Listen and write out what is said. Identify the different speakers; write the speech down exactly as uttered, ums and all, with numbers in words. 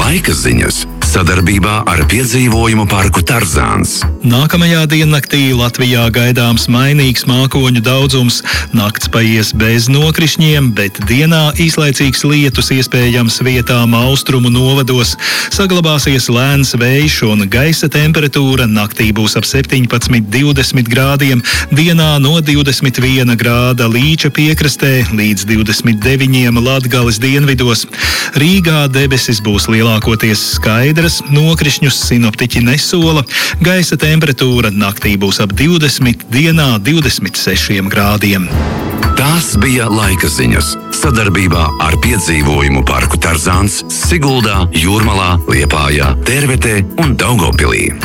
Speaker 1: Laika ziņas sadarbībā ar piedzīvojumu parku Tarzāns.
Speaker 2: Nākamajā diennaktī Latvijā gaidāms mainīgs mākoņu daudzums. Nakts paies bez nokrišņiem, bet dienā īslaicīgs lietus iespējams vietām austrumu novados. Saglabāsies lēns vējš un gaisa temperatūra naktī būs ap septiņpadsmit līdz divdesmit grādiem, dienā no divdesmit viena grāda Līča piekrastē līdz divdesmit deviņiem Latgales dienvidos. Rīgā debesis būs lielākoties skaidras, nokrišņus sinoptiķi nesola, gaisa temperatūra naktī būs ap divdesmit, dienā divdesmit sešiem grādiem.
Speaker 1: Tās bija laika ziņas sadarbībā ar piedzīvojumu parku Tarzāns Siguldā, Jūrmalā, Liepājā, Tērvetē un Daugavpilī.